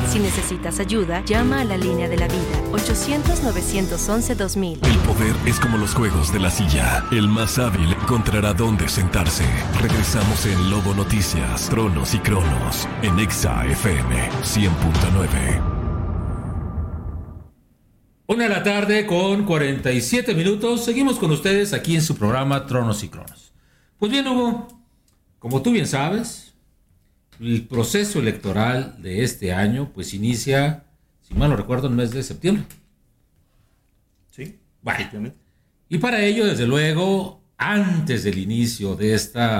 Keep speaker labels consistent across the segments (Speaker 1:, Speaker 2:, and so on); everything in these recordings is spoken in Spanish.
Speaker 1: Si necesitas ayuda, llama a la línea de la vida, 800-911-2000.
Speaker 2: El poder es como los juegos de la silla. El más hábil encontrará dónde sentarse. Regresamos en Lobo Noticias, Tronos y Cronos, en Exa FM 100.9.
Speaker 3: 1:00 con 47 minutos. Seguimos con ustedes aquí en su programa Tronos y Cronos. Pues bien, Hugo, como tú bien sabes, el proceso electoral de este año pues inicia, si mal no recuerdo, en el mes de septiembre.
Speaker 4: Sí,
Speaker 3: bueno, y para ello, desde luego, antes del inicio de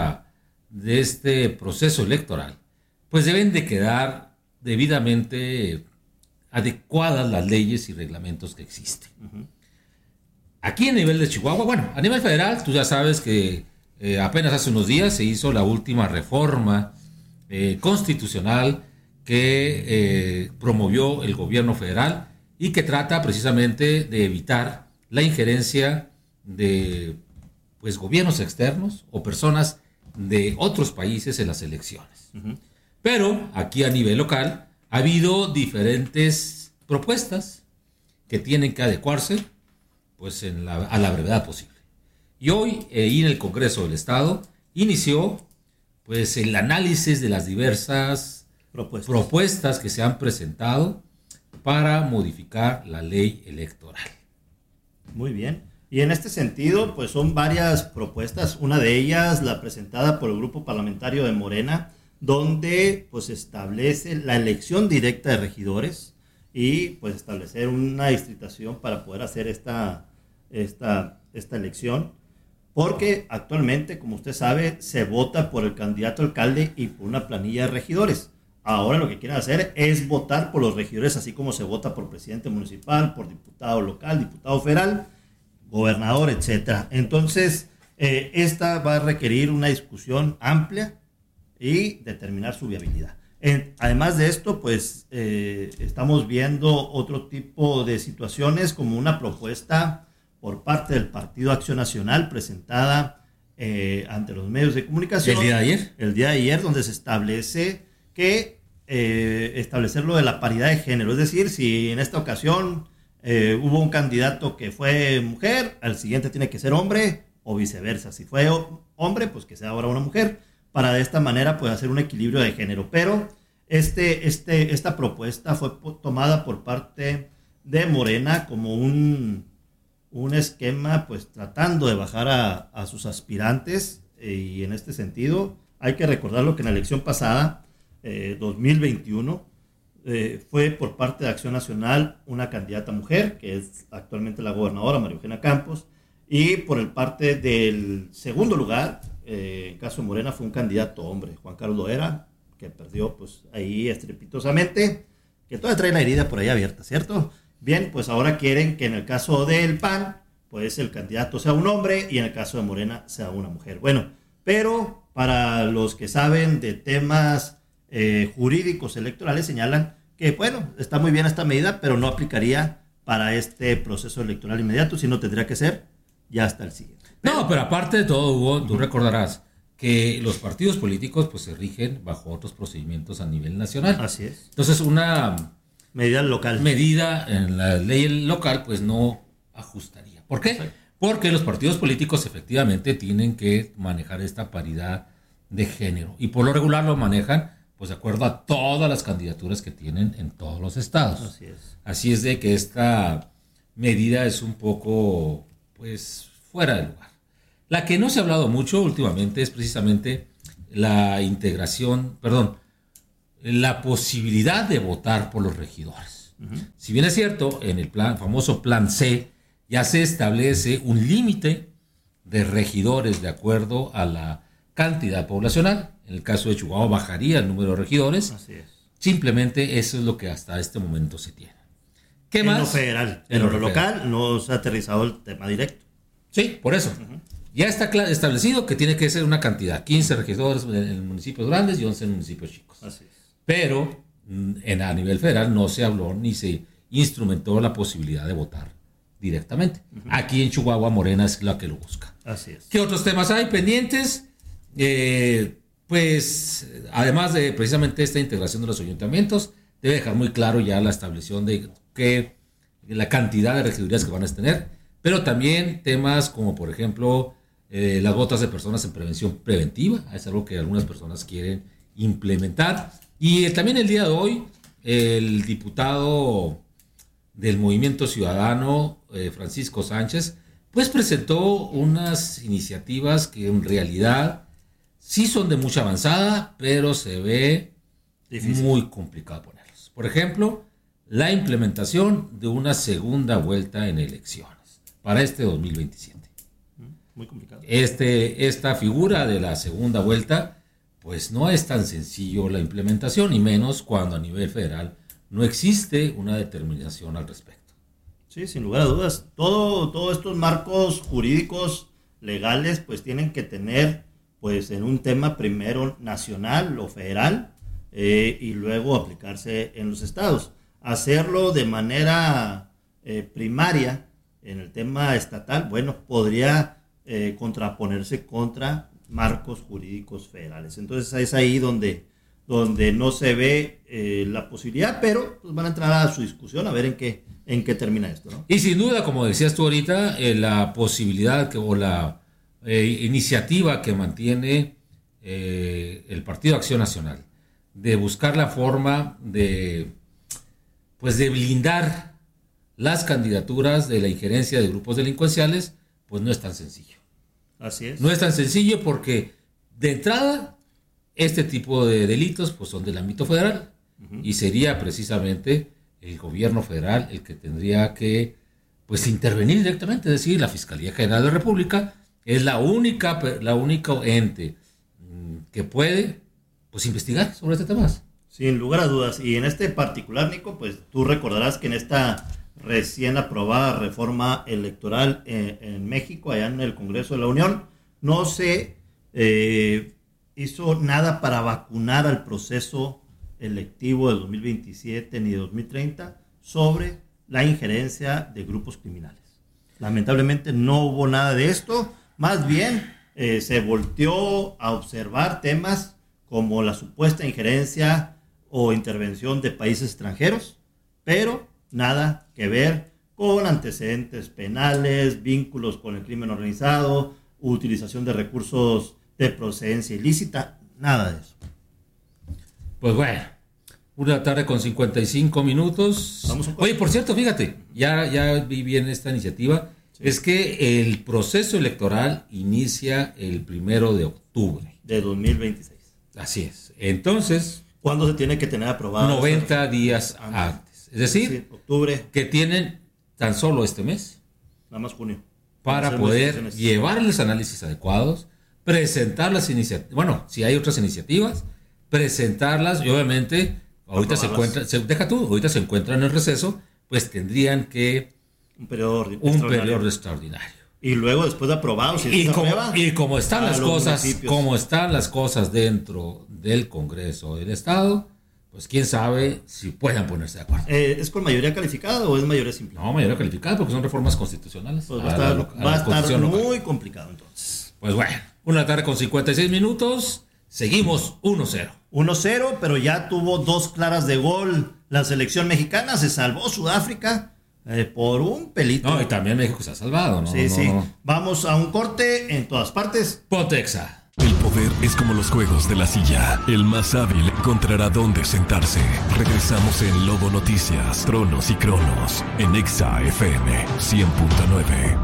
Speaker 3: este proceso electoral, pues deben de quedar debidamente adecuadas las leyes y reglamentos que existen. Uh-huh. Aquí a nivel de Chihuahua, bueno, a nivel federal, tú ya sabes que apenas hace unos días se hizo la última reforma constitucional que promovió el gobierno federal y que trata precisamente de evitar la injerencia de pues gobiernos externos o personas de otros países en las elecciones. Uh-huh. Pero aquí a nivel local ha habido diferentes propuestas que tienen que adecuarse pues a la brevedad posible. Y hoy, en el Congreso del Estado, inició pues el análisis de las diversas propuestas que se han presentado para modificar la ley electoral.
Speaker 4: Muy bien. Y en este sentido, pues son varias propuestas. Una de ellas, la presentada por el Grupo Parlamentario de Morena, donde pues establece la elección directa de regidores y pues establecer una distritación para poder hacer esta elección, porque actualmente, como usted sabe, se vota por el candidato alcalde y por una planilla de regidores. Ahora lo que quieren hacer es votar por los regidores, así como se vota por presidente municipal, por diputado local, diputado federal, gobernador, etcétera. Entonces, esta va a requerir una discusión amplia y determinar su viabilidad. Además de esto, pues estamos viendo otro tipo de situaciones, como una propuesta por parte del Partido Acción Nacional presentada ante los medios de comunicación.
Speaker 3: ¿El día de ayer?
Speaker 4: El día de ayer, donde se establece que establecer lo de la paridad de género. Es decir, si en esta ocasión hubo un candidato que fue mujer, al siguiente tiene que ser hombre, o viceversa. Si fue hombre, pues que sea ahora una mujer, para de esta manera pues hacer un equilibrio de género. Pero esta propuesta fue tomada por parte de Morena como un esquema pues tratando de bajar a sus aspirantes, y en este sentido hay que recordar lo que en la elección pasada, 2021, fue por parte de Acción Nacional una candidata mujer, que es actualmente la gobernadora María Eugenia Campos, y por el parte del segundo lugar, en caso de Morena, fue un candidato hombre, Juan Carlos Loera, que perdió pues ahí estrepitosamente, que todavía trae la herida por ahí abierta, ¿cierto? Bien, pues ahora quieren que en el caso del PAN, pues el candidato sea un hombre y en el caso de Morena sea una mujer. Bueno, pero para los que saben de temas jurídicos electorales señalan que, bueno, está muy bien esta medida, pero no aplicaría para este proceso electoral inmediato, sino tendría que ser ya hasta el siguiente.
Speaker 3: No, pero aparte de todo, Hugo, tú recordarás que los partidos políticos pues se rigen bajo otros procedimientos a nivel nacional.
Speaker 4: Así es.
Speaker 3: Entonces una
Speaker 4: medida local.
Speaker 3: Medida en la ley local pues no ajustaría. ¿Por qué? Sí. Porque los partidos políticos efectivamente tienen que manejar esta paridad de género y por lo regular lo manejan pues de acuerdo a todas las candidaturas que tienen en todos los estados.
Speaker 4: Así es.
Speaker 3: Así es de que esta medida es un poco pues fuera de lugar. La que no se ha hablado mucho últimamente es precisamente la posibilidad de votar por los regidores. Uh-huh. Si bien es cierto, en el famoso Plan C ya se establece un límite de regidores de acuerdo a la cantidad poblacional. En el caso de Chihuahua bajaría el número de regidores.
Speaker 4: Así es.
Speaker 3: Simplemente eso es lo que hasta este momento se tiene. ¿Qué más?
Speaker 4: En lo federal. En lo local no se ha aterrizado el tema directo.
Speaker 3: Sí, por eso. Uh-huh. Ya está establecido que tiene que ser una cantidad, 15 regidores en municipios grandes y 11 en municipios chicos.
Speaker 4: Así es.
Speaker 3: Pero a nivel federal no se habló ni se instrumentó la posibilidad de votar directamente. Uh-huh. Aquí en Chihuahua Morena es la que lo busca.
Speaker 4: Así es.
Speaker 3: ¿Qué otros temas hay pendientes? Pues además de precisamente esta integración de los ayuntamientos, debe dejar muy claro ya la establección de la cantidad de regidurías que van a tener, pero también temas como, por ejemplo, las botas de personas en prevención preventiva. Es algo que algunas personas quieren implementar. Y también el día de hoy, el diputado del Movimiento Ciudadano, Francisco Sánchez, pues presentó unas iniciativas que en realidad sí son de mucha avanzada, pero se ve difícil, muy complicado ponerlos. Por ejemplo, la implementación de una segunda vuelta en elecciones para este 2027.
Speaker 4: Muy complicado.
Speaker 3: Esta figura de la segunda vuelta, pues no es tan sencillo la implementación, y menos cuando a nivel federal no existe una determinación al respecto.
Speaker 4: Sí, sin lugar a dudas. Todos estos marcos jurídicos legales pues tienen que tener pues en un tema primero nacional o federal y luego aplicarse en los estados. Hacerlo de manera primaria en el tema estatal, bueno, podría contraponerse contra marcos jurídicos federales. Entonces es ahí donde no se ve la posibilidad, pero pues van a entrar a su discusión a ver en qué termina esto, ¿no?
Speaker 3: Y sin duda, como decías tú ahorita, la posibilidad o la iniciativa que mantiene el Partido Acción Nacional de buscar la forma de blindar las candidaturas de la injerencia de grupos delincuenciales, pues no es tan sencillo.
Speaker 4: Así es.
Speaker 3: No es tan sencillo porque, de entrada, este tipo de delitos pues son del ámbito federal, y sería precisamente el gobierno federal el que tendría que pues intervenir directamente. Es decir, la Fiscalía General de la República es la única ente que puede pues investigar sobre este tema.
Speaker 4: Sin lugar a dudas. Y en este particular, Nico, pues tú recordarás que en esta recién aprobada reforma electoral en México, allá en el Congreso de la Unión, no se hizo nada para vacunar al proceso electivo de 2027 ni de 2030 sobre la injerencia de grupos criminales. Lamentablemente no hubo nada de esto, más bien se volteó a observar temas como la supuesta injerencia o intervención de países extranjeros, pero nada que ver con antecedentes penales, vínculos con el crimen organizado, utilización de recursos de procedencia ilícita, nada de eso.
Speaker 3: Pues bueno, 1:55 p.m. Oye, por cierto, fíjate, ya vi bien esta iniciativa. Sí. Es que el proceso electoral inicia el 1 de octubre.
Speaker 4: De 2026.
Speaker 3: Así es. Entonces,
Speaker 4: ¿cuándo se tiene que tener aprobado?
Speaker 3: 90 días antes. Es decir,
Speaker 4: sí, octubre.
Speaker 3: Que tienen tan solo este mes.
Speaker 4: Nada más junio.
Speaker 3: Para poder llevar los análisis adecuados, presentar las iniciativas. Bueno, si hay otras iniciativas, presentarlas y obviamente ahorita ahorita se encuentran en el receso, pues tendrían que un periodo extraordinario.
Speaker 4: Y luego después de aprobados
Speaker 3: como están las cosas dentro del Congreso del Estado, pues quién sabe si puedan ponerse de acuerdo.
Speaker 4: ¿Es con mayoría calificada o es mayoría simple?
Speaker 3: No, mayoría calificada porque son reformas constitucionales.
Speaker 4: Pues va a estar muy complicado entonces.
Speaker 3: Pues bueno, 1:56 p.m. Seguimos 1-0.
Speaker 4: 1-0, pero ya tuvo 2 claras de gol la selección mexicana. Se salvó Sudáfrica por un pelito.
Speaker 3: No, y también México se ha salvado, ¿no?
Speaker 4: Sí. Vamos a un corte en todas partes.
Speaker 3: Pontexa.
Speaker 2: El poder es como los juegos de la silla. El más hábil encontrará dónde sentarse. Regresamos en Lobo Noticias, Tronos y Cronos, en Exa FM 100.9.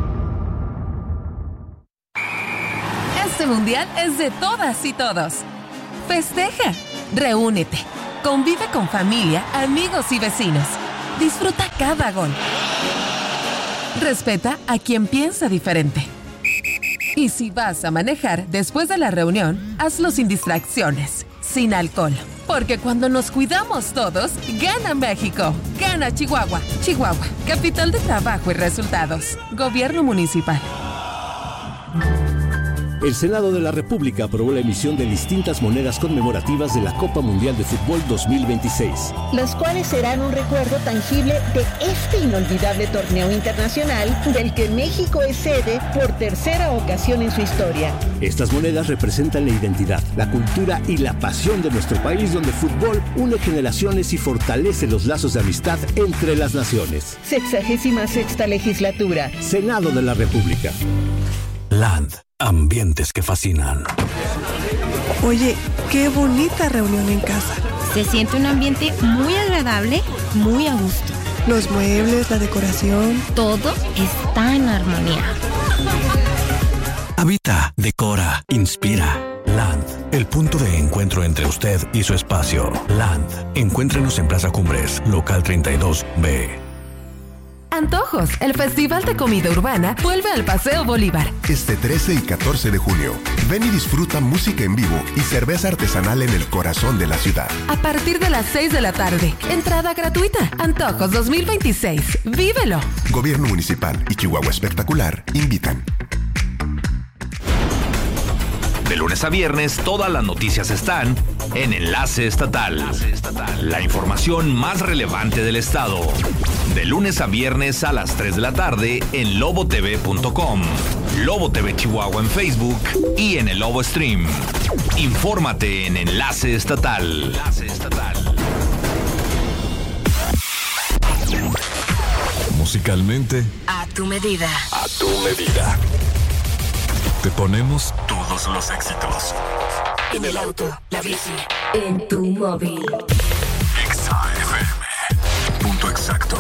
Speaker 5: Este mundial es de todas y todos. Festeja, reúnete, convive con familia, amigos y vecinos. Disfruta cada gol. Respeta a quien piensa diferente. Y si vas a manejar después de la reunión, hazlo sin distracciones, sin alcohol. Porque cuando nos cuidamos todos, gana México, gana Chihuahua. Chihuahua, capital de trabajo y resultados. Gobierno municipal.
Speaker 6: El Senado de la República aprobó la emisión de distintas monedas conmemorativas de la Copa Mundial de Fútbol 2026.
Speaker 7: Las cuales serán un recuerdo tangible de este inolvidable torneo internacional del que México es sede por tercera ocasión en su historia.
Speaker 6: Estas monedas representan la identidad, la cultura y la pasión de nuestro país, donde el fútbol une generaciones y fortalece los lazos de amistad entre las naciones.
Speaker 7: 66ª legislatura.
Speaker 6: Senado de la República.
Speaker 2: Land. Ambientes que fascinan.
Speaker 8: Oye, qué bonita reunión en casa.
Speaker 9: Se siente un ambiente muy agradable, muy a gusto.
Speaker 8: Los muebles, la decoración.
Speaker 9: Todo está en armonía.
Speaker 2: Habita, decora, inspira. Land, el punto de encuentro entre usted y su espacio. Land, encuéntrenos en Plaza Cumbres, local 32B.
Speaker 5: Antojos, el Festival de Comida Urbana vuelve al Paseo Bolívar.
Speaker 10: Este 13 y 14 de junio, ven y disfruta música en vivo y cerveza artesanal en el corazón de la ciudad.
Speaker 5: A partir de las 6 de la tarde, entrada gratuita. Antojos 2026, vívelo.
Speaker 10: Gobierno Municipal y Chihuahua Espectacular invitan.
Speaker 11: De lunes a viernes, todas las noticias están en Enlace Estatal. La información más relevante del estado. De lunes a viernes a las 3 de la tarde en lobotv.com, Lobo TV Chihuahua en Facebook y en el Lobo Stream. Infórmate en Enlace Estatal.
Speaker 2: Musicalmente,
Speaker 1: A tu medida.
Speaker 2: a tu medida. Te ponemos todos los éxitos.
Speaker 1: En el auto, la bici, en tu móvil.
Speaker 2: XAFM. Punto exacto.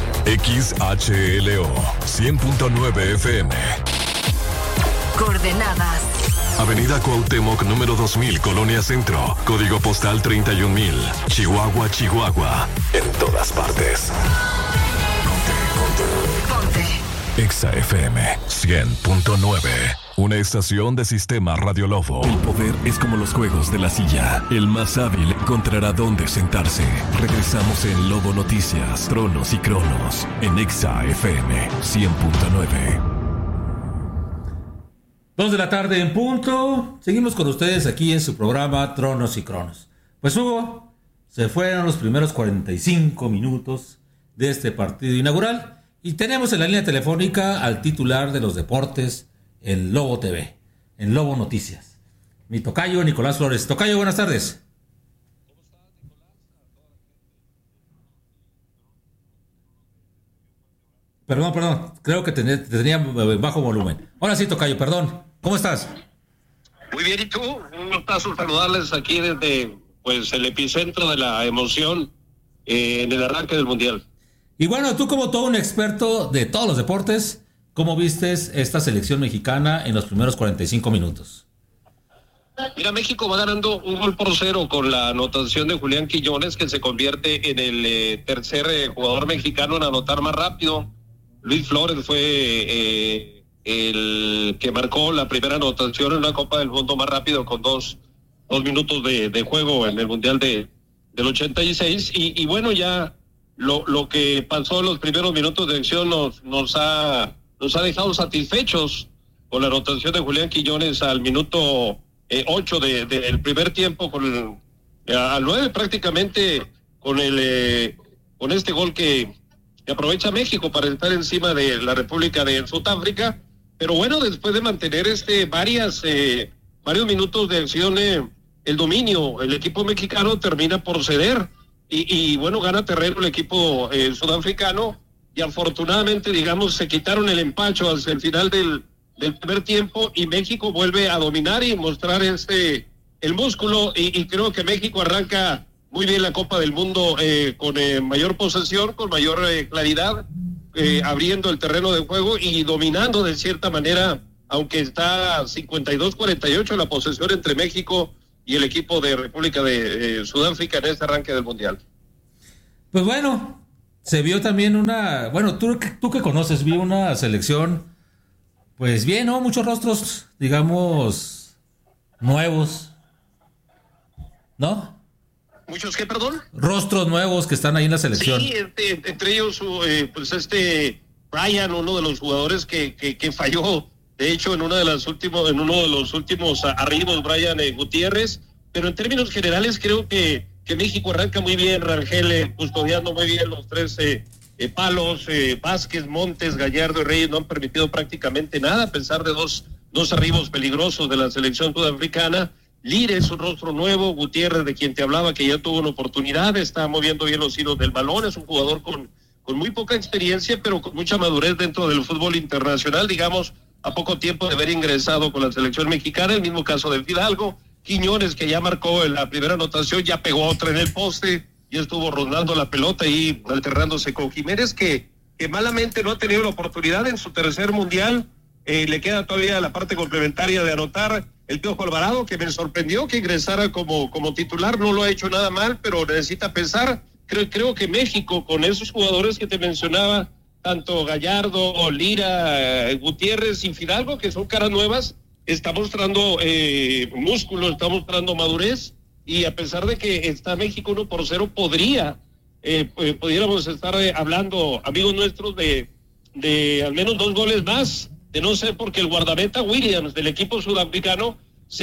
Speaker 2: XHLO 100.9 FM.
Speaker 1: Coordenadas.
Speaker 2: Avenida Cuauhtémoc, número 2000, Colonia Centro. Código postal 31000. Chihuahua, Chihuahua. En todas partes.
Speaker 1: Ponte.
Speaker 2: XAFM 100.9. Una estación de Sistema Radio Lobo. El poder es como los juegos de la silla. El más hábil encontrará dónde sentarse. Regresamos en Lobo Noticias, Tronos y Cronos. En XAFM 100.9.
Speaker 3: 2 de la tarde en punto. Seguimos con ustedes aquí en su programa Tronos y Cronos. Pues Hugo, se fueron los primeros 45 minutos de este partido inaugural y tenemos en la línea telefónica al titular de los deportes en Lobo TV, en Lobo Noticias, mi tocayo Nicolás Flores. Tocayo, buenas tardes. Perdón, creo que te tenía bajo volumen. Ahora sí, tocayo, perdón. ¿Cómo estás?
Speaker 12: Muy bien, ¿y tú? Un gustazo saludarles aquí desde pues el epicentro de la emoción en el arranque del Mundial.
Speaker 3: Y bueno, tú como todo un experto de todos los deportes, ¿cómo vistes esta selección mexicana en los primeros 45 minutos?
Speaker 12: Mira, México va ganando 1-0 con la anotación de Julián Quiñones, que se convierte en el tercer jugador mexicano en anotar más rápido. Luis Flores fue el que marcó la primera anotación en una Copa del Mundo más rápido con dos minutos de juego en el Mundial del 86. Y bueno, ya lo que pasó en los primeros minutos de acción nos ha dejado satisfechos con la anotación de Julián Quiñones al minuto 8 del primer tiempo, al 9 prácticamente, con este gol que aprovecha México para estar encima de la República de Sudáfrica. Pero bueno, después de mantener varios minutos de acción, el dominio, el equipo mexicano termina por ceder y bueno, gana terreno el equipo sudafricano, y afortunadamente, digamos, se quitaron el empacho hacia el final del primer tiempo y México vuelve a dominar y mostrar el músculo, y creo que México arranca muy bien la Copa del Mundo con mayor posesión, con mayor claridad, abriendo el terreno de juego y dominando de cierta manera, aunque está 52-48 la posesión entre México y el equipo de República de Sudáfrica en este arranque del Mundial.
Speaker 3: Pues bueno, se vio también tú que conoces, vi una selección, pues bien, ¿no? Muchos rostros, digamos, nuevos, ¿no?
Speaker 12: ¿Muchos qué, perdón?
Speaker 3: Rostros nuevos que están ahí en la selección.
Speaker 12: Sí, entre ellos, pues Brian, uno de los jugadores que falló De hecho, en uno de los últimos arribos, Brian Gutiérrez. Pero en términos generales, creo que México arranca muy bien. Rangel custodiando muy bien los tres palos. Vázquez, Montes, Gallardo y Reyes no han permitido prácticamente nada, a pesar de dos arribos peligrosos de la selección sudafricana. Lire es un rostro nuevo. Gutiérrez, de quien te hablaba, que ya tuvo una oportunidad, está moviendo bien los hilos del balón. Es un jugador con muy poca experiencia, pero con mucha madurez dentro del fútbol internacional, digamos, a poco tiempo de haber ingresado con la selección mexicana. El mismo caso de Fidalgo. Quiñones, que ya marcó en la primera anotación, ya pegó otra en el poste, y estuvo rondando la pelota y alternándose con Jiménez, que malamente no ha tenido la oportunidad en su tercer mundial. Le queda todavía la parte complementaria de anotar. El Piojo Alvarado, que me sorprendió que ingresara como titular, no lo ha hecho nada mal, pero necesita pensar. Creo que México, con esos jugadores que te mencionaba, tanto Gallardo, Lira, Gutiérrez y Fidalgo, que son caras nuevas, está mostrando músculo, está mostrando madurez, y a pesar de que está México 1-0, pudiéramos estar hablando, amigos nuestros, de al menos 2 goles más, de no ser porque el guardameta Williams del equipo sudafricano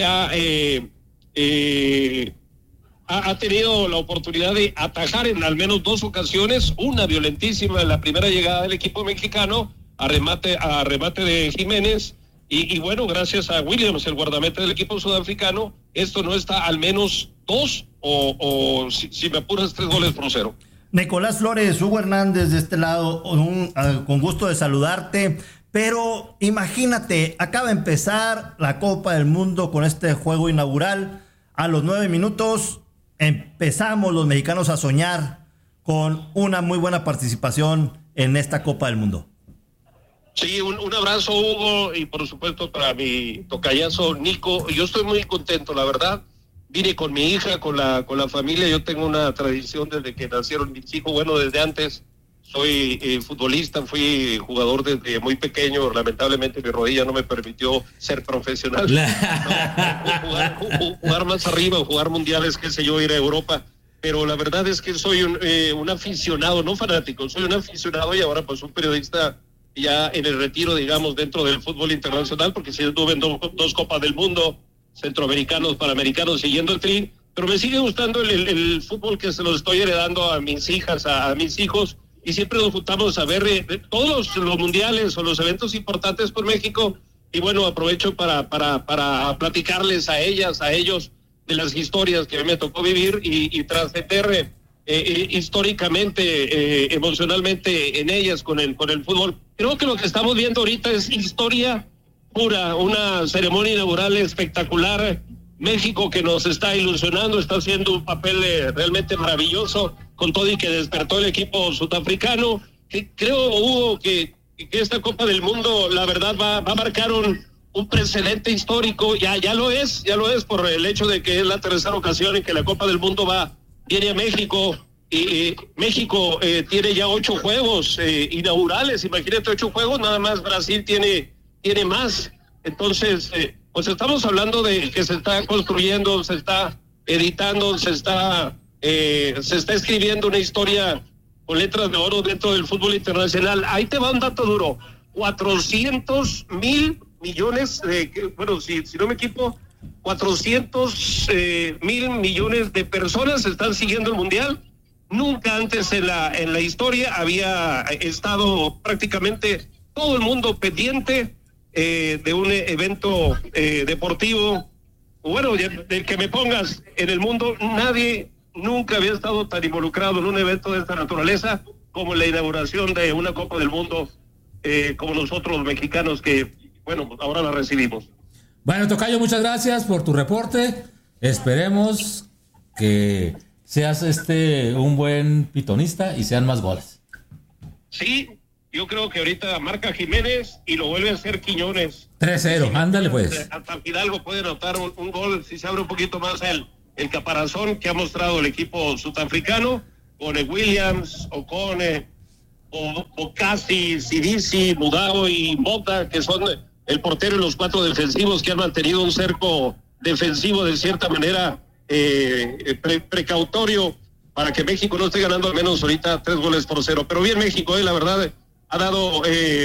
Speaker 12: ha tenido la oportunidad de atajar en al menos 2 ocasiones, una violentísima en la primera llegada del equipo mexicano, a remate de Jiménez. Y bueno, gracias a Williams, el guardameta del equipo sudafricano, esto no está al menos 2 o si me apuras 3-0.
Speaker 4: Nicolás Flores, Hugo Hernández de este lado, con gusto de saludarte. Pero imagínate, acaba de empezar la Copa del Mundo con este juego inaugural. A los 9 minutos empezamos los mexicanos a soñar con una muy buena participación en esta Copa del Mundo.
Speaker 12: Sí, un abrazo, Hugo, y por supuesto para mi tocayazo Nico. Yo estoy muy contento, la verdad. Vine con mi hija, con la familia. Yo tengo una tradición desde que nacieron mis hijos, bueno, desde antes. Soy futbolista, fui jugador desde muy pequeño. Lamentablemente mi rodilla no me permitió ser profesional. Jugar más arriba, jugar mundiales, qué sé yo, ir a Europa. Pero la verdad es que soy un aficionado, no fanático, soy un aficionado y ahora pues un periodista ya en el retiro, digamos, dentro del fútbol internacional, porque sí estuve en 2 Copas del mundo, centroamericanos, panamericanos, siguiendo el tri, pero me sigue gustando el fútbol, que se lo estoy heredando a mis hijas, a mis hijos, y siempre nos juntamos a ver todos los mundiales o los eventos importantes por México, y bueno, aprovecho para platicarles a ellas, a ellos, de las historias que a mí me tocó vivir y trascender históricamente, emocionalmente en ellas con el fútbol. Creo que lo que estamos viendo ahorita es historia pura, una ceremonia inaugural espectacular. México, que nos está ilusionando, está haciendo un papel realmente maravilloso, con todo y que despertó el equipo sudafricano. Creo, Hugo, que esta Copa del Mundo, la verdad, va a marcar un precedente histórico. Ya lo es por el hecho de que es la tercera ocasión en que la Copa del Mundo viene a México. Y México tiene ya 8 juegos inaugurales. Imagínate, 8 juegos, nada más Brasil tiene más. Entonces, pues estamos hablando de que se está construyendo, se está editando, se está escribiendo una historia con letras de oro dentro del fútbol internacional. Ahí te va un dato duro: 400,000 millones bueno, si no me equivoco, 400,000 millones de personas están siguiendo el mundial. Nunca antes en la historia había estado prácticamente todo el mundo pendiente de un evento deportivo. Bueno, del que me pongas en el mundo, nadie nunca había estado tan involucrado en un evento de esta naturaleza como la inauguración de una Copa del Mundo, como nosotros los mexicanos, que bueno, ahora la recibimos.
Speaker 3: Bueno, tocayo, muchas gracias por tu reporte. Esperemos que seas un buen pitonista y sean más goles.
Speaker 12: Sí, yo creo que ahorita marca Jiménez y lo vuelve a hacer Quiñones.
Speaker 3: 3-0, ándale pues.
Speaker 12: Hasta Fidalgo puede anotar un gol si se abre un poquito más el caparazón que ha mostrado el equipo sudafricano, con Williams, o con Ocasi, Sidisi, Mudao y Mota, que son el portero y los 4 defensivos que han mantenido un cerco defensivo de cierta manera precautorio para que México no esté ganando al menos ahorita 3-0. Pero bien México, la verdad, ha dado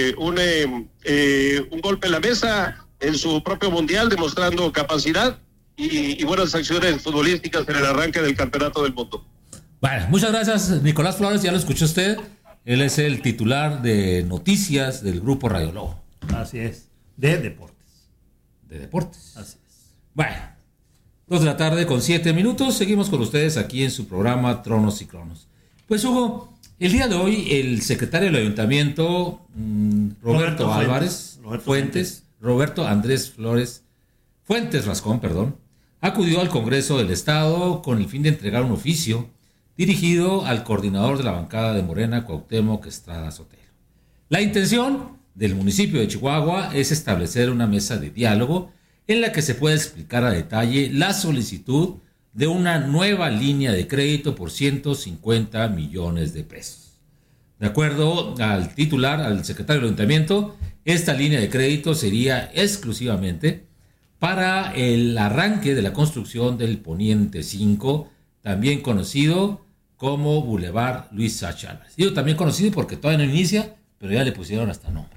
Speaker 12: un golpe en la mesa en su propio mundial, demostrando capacidad y buenas acciones futbolísticas en el arranque del campeonato del mundo.
Speaker 3: Bueno, muchas gracias, Nicolás Flores, ya lo escuchó usted. Él es el titular de noticias del Grupo Radio Lobo.
Speaker 4: Así es, de deportes.
Speaker 3: De deportes.
Speaker 4: Así es.
Speaker 3: Bueno, 2:07 p.m, seguimos con ustedes aquí en su programa Tronos y Cronos. Pues Hugo, el día de hoy el secretario del Ayuntamiento, Roberto Andrés Flores Fuentes Rascón, acudió al Congreso del Estado con el fin de entregar un oficio dirigido al coordinador de la bancada de Morena, Cuauhtémoc Estrada Sotelo. La intención del municipio de Chihuahua es establecer una mesa de diálogo en la que se pueda explicar a detalle la solicitud de una nueva línea de crédito por 150 millones de pesos. De acuerdo al titular, al secretario del Ayuntamiento, esta línea de crédito sería exclusivamente para el arranque de la construcción del Poniente 5, también conocido como Boulevard Luis Sacha Álvarez. Digo también conocido porque todavía no inicia, pero ya le pusieron hasta nombre.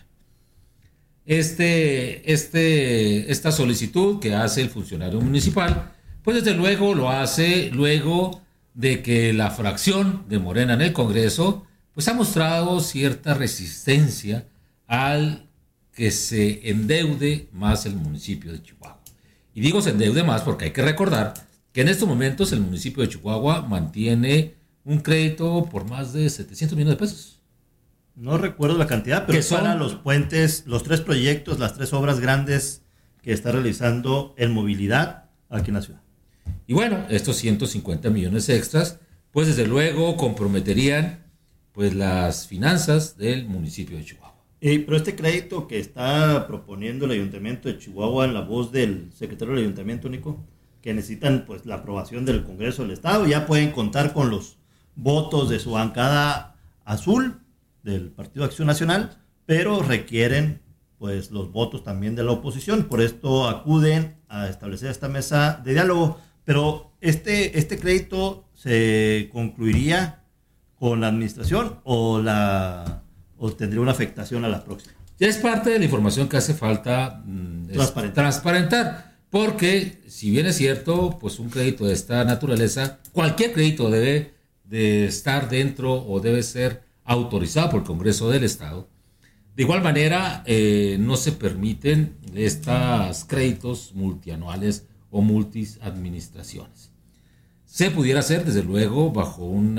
Speaker 3: Esta solicitud que hace el funcionario municipal, pues desde luego lo hace luego de que la fracción de Morena en el Congreso pues ha mostrado cierta resistencia al que se endeude más el municipio de Chihuahua. Y digo se endeude más porque hay que recordar que en estos momentos el municipio de Chihuahua mantiene un crédito por más de 700 millones de pesos.
Speaker 4: No recuerdo la cantidad, pero son para los puentes, los 3 proyectos, las 3 obras grandes que está realizando en movilidad aquí en la ciudad.
Speaker 3: Y bueno, estos 150 millones extras, pues desde luego comprometerían pues las finanzas del municipio de Chihuahua.
Speaker 4: Pero este crédito que está proponiendo el Ayuntamiento de Chihuahua en la voz del secretario del Ayuntamiento, Nico, que necesitan pues la aprobación del Congreso del Estado, ya pueden contar con los votos de su bancada azul del Partido Acción Nacional, pero requieren pues los votos también de la oposición. Por esto acuden a establecer esta mesa de diálogo. Pero este crédito se concluiría con la administración o tendría una afectación a la próxima.
Speaker 3: Ya es parte de la información que hace falta transparentar, porque si bien es cierto, pues un crédito de esta naturaleza, cualquier crédito debe de estar dentro o debe ser autorizado por el Congreso del Estado. De igual manera, no se permiten estos créditos multianuales o multiadministraciones. Se pudiera hacer, desde luego, bajo un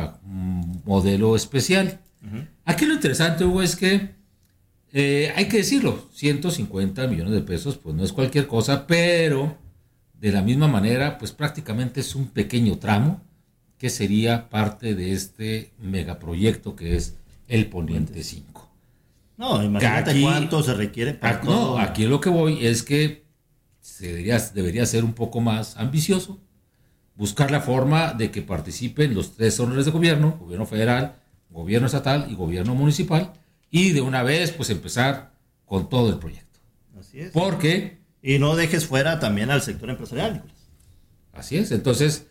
Speaker 3: modelo especial. Uh-huh. Aquí lo interesante, Hugo, es que hay que decirlo, 150 millones de pesos, pues no es cualquier cosa, pero de la misma manera, pues prácticamente es un pequeño tramo que sería parte de este megaproyecto que es el Poniente 5.
Speaker 4: No, imagínate aquí, cuánto se requiere para todo.
Speaker 3: No, aquí lo que voy es que debería ser un poco más ambicioso, buscar la forma de que participen los 3 órdenes de gobierno, gobierno federal, gobierno estatal y gobierno municipal, y de una vez pues empezar con todo el proyecto.
Speaker 4: Así es.
Speaker 3: Porque...
Speaker 4: Y no dejes fuera también al sector empresarial, Nicolás.
Speaker 3: Así es, entonces...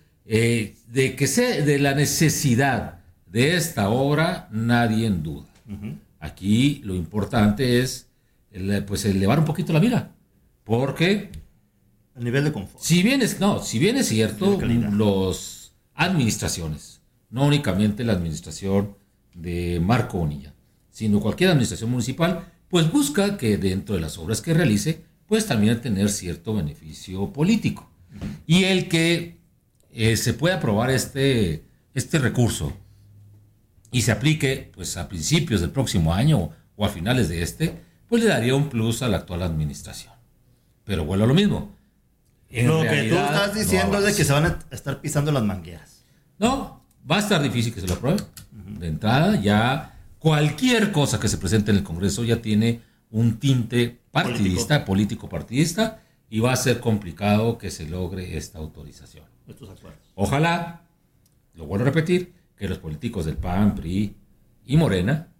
Speaker 3: de la necesidad de esta obra nadie en duda. Uh-huh. Aquí lo importante es pues elevar un poquito la mira, porque
Speaker 4: el nivel de confort.
Speaker 3: Si bien es cierto, las administraciones, no únicamente la administración de Marco Bonilla, sino cualquier administración municipal, pues busca que dentro de las obras que realice, pues también tener cierto beneficio político. Uh-huh. Y el que se puede aprobar este recurso y se aplique pues a principios del próximo año o a finales de pues le daría un plus a la actual administración. Pero vuelvo a lo mismo.
Speaker 4: Lo que tú estás diciendo es de que se van a estar pisando las mangueras.
Speaker 3: No, va a estar difícil que se lo apruebe. Uh-huh. De entrada, ya cualquier cosa que se presente en el Congreso ya tiene un tinte político partidista, y va a ser complicado que se logre esta autorización.
Speaker 4: Estos acuerdos.
Speaker 3: Ojalá, lo vuelvo a repetir, que los políticos del PAN, PRI y Morena